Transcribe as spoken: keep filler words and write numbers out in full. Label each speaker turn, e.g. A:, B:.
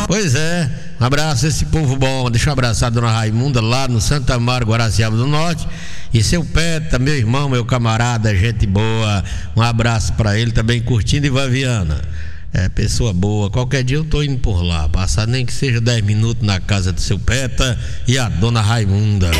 A: Pois é, um abraço a esse povo bom. Deixa eu abraçar a dona Raimunda lá no Santa Amaro, Guaraciaba do Norte. E seu Peta, meu irmão, meu camarada, gente boa. Um abraço pra ele também, curtindo Ivaviana. É, pessoa boa. Qualquer dia eu tô indo por lá, passar nem que seja dez minutos na casa do seu Peta e a dona Raimunda.